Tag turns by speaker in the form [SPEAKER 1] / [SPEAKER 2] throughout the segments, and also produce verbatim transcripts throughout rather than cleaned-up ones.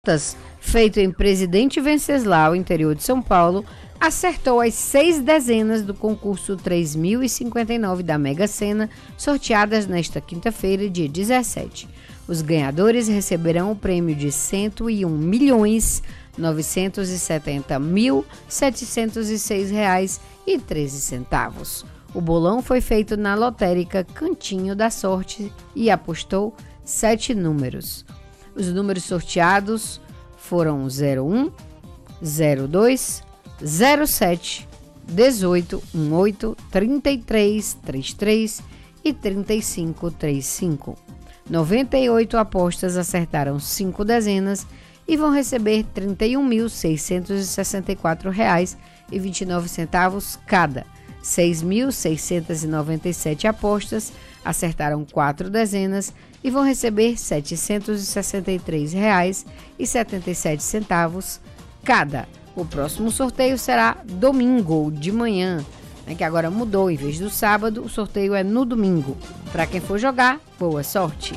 [SPEAKER 1] feito em Presidente Venceslau, interior de São Paulo, acertou as seis dezenas do concurso três mil e cinquenta e nove da Mega Sena, sorteadas nesta quinta-feira, dia dezessete. Os ganhadores receberão o prêmio de cento e um milhões novecentos e setenta mil setecentos e seis reais e treze centavos. O bolão foi feito na lotérica Cantinho da Sorte e apostou sete números. Os números sorteados foram zero um, zero dois, zero sete, dezoito, dezoito, trinta e três, trinta e três e trinta e cinco, trinta e cinco. noventa e oito apostas acertaram cinco dezenas e vão receber trinta e um mil seiscentos e sessenta e quatro reais e vinte e nove centavos cada. seis mil seiscentos e noventa e sete apostas acertaram quatro dezenas e vão receber setecentos e sessenta e três reais e setenta e sete centavos cada. O próximo sorteio será domingo de manhã, né, que agora mudou, em vez do sábado, o sorteio é no domingo. Para quem for jogar, boa sorte!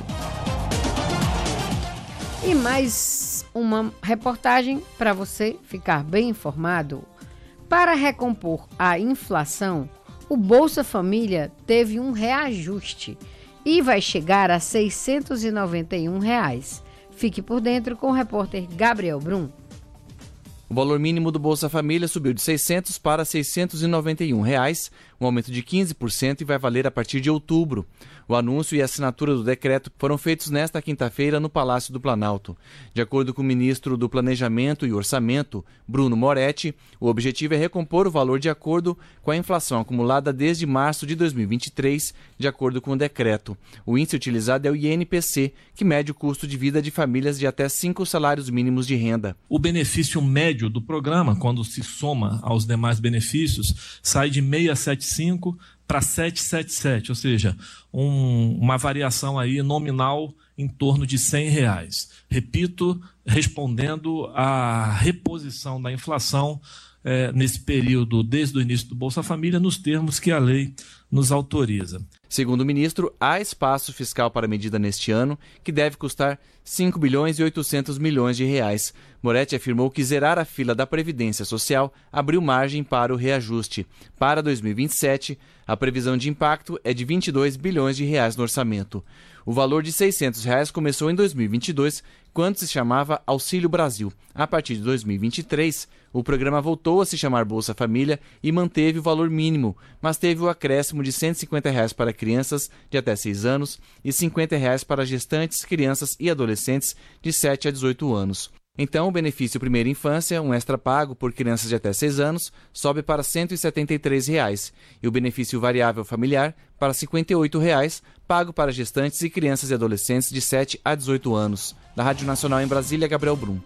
[SPEAKER 1] E mais uma reportagem para você ficar bem informado. Para recompor a inflação, o Bolsa Família teve um reajuste e vai chegar a seiscentos e noventa e um reais. Fique por dentro com o repórter Gabriel Brum.
[SPEAKER 2] O valor mínimo do Bolsa Família subiu de seiscentos para seiscentos e noventa e um reais, um aumento de quinze por cento e vai valer a partir de outubro. O anúncio e a assinatura do decreto foram feitos nesta quinta-feira no Palácio do Planalto. De acordo com o ministro do Planejamento e Orçamento, Bruno Moretti, o objetivo é recompor o valor de acordo com a inflação acumulada desde março de dois mil e vinte e três, de acordo com o decreto. O índice utilizado é o I N P C, que mede o custo de vida de famílias de até cinco salários mínimos de renda.
[SPEAKER 3] O benefício médio do programa, quando se soma aos demais benefícios, sai de seiscentos e setenta e cinco para setecentos e setenta e sete, ou seja, um, uma variação aí nominal em torno de cem reais. Repito, respondendo à reposição da inflação eh, nesse período, desde o início do Bolsa Família, nos termos que a lei nos autoriza.
[SPEAKER 2] Segundo o ministro, há espaço fiscal para a medida neste ano, que deve custar cinco bilhões e oitocentos milhões de reais. Moretti afirmou que zerar a fila da Previdência Social abriu margem para o reajuste. Para dois mil e vinte e sete, a previsão de impacto é de vinte e dois bilhões de reais no orçamento. O valor de seiscentos reais começou em dois mil e vinte e dois, quando se chamava Auxílio Brasil. A partir de dois mil e vinte e três, o programa voltou a se chamar Bolsa Família e manteve o valor mínimo, mas teve o acréscimo de cento e cinquenta reais para crianças de até seis anos e cinquenta reais para gestantes, crianças e adolescentes de sete a dezoito anos. Então, o benefício Primeira Infância, um extra pago por crianças de até seis anos, sobe para cento e setenta e três reais, e o benefício variável familiar para cinquenta e oito reais, pago para gestantes e crianças e adolescentes de sete a dezoito anos. Da Rádio Nacional em Brasília, Gabriel Brum.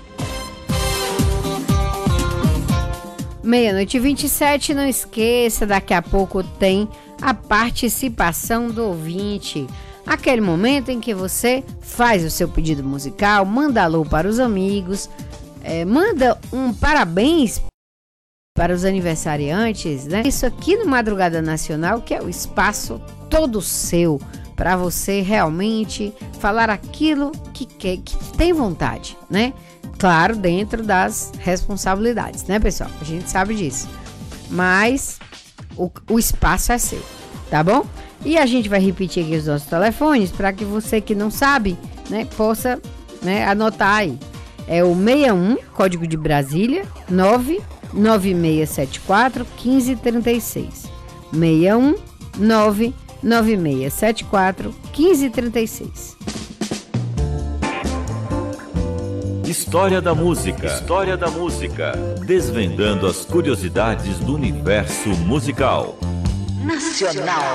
[SPEAKER 1] Meia-noite e vinte e sete, não esqueça, daqui a pouco tem a participação do ouvinte. Aquele momento em que você faz o seu pedido musical, manda alô para os amigos, é, manda um parabéns para os aniversariantes, né? Isso aqui no Madrugada Nacional, que é o espaço todo seu, para você realmente falar aquilo que, quer, que tem vontade, né? Claro, dentro das responsabilidades, né, pessoal? A gente sabe disso. Mas o, o espaço é seu, tá bom? E a gente vai repetir aqui os nossos telefones para que você que não sabe, né, possa, né, anotar aí. É o sessenta e um, código de Brasília, nove nove seis sete quatro, um cinco três seis. sessenta e um, nove nove seis sete quatro, um cinco três seis.
[SPEAKER 4] História da música. História da música. Desvendando as curiosidades do universo musical.
[SPEAKER 5] Nacional.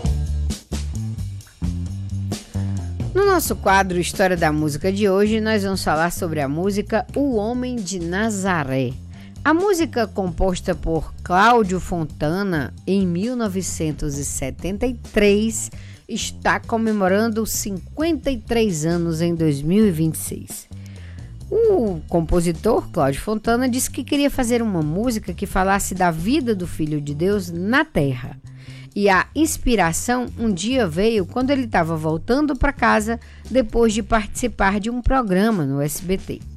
[SPEAKER 1] No nosso quadro História da Música de hoje, nós vamos falar sobre a música O Homem de Nazaré. A música, composta por Cláudio Fontana em mil novecentos e setenta e três, está comemorando cinquenta e três anos em dois mil e vinte e seis. O compositor, Cláudio Fontana, disse que queria fazer uma música que falasse da vida do Filho de Deus na Terra. E a inspiração um dia veio quando ele estava voltando para casa depois de participar de um programa no S B T.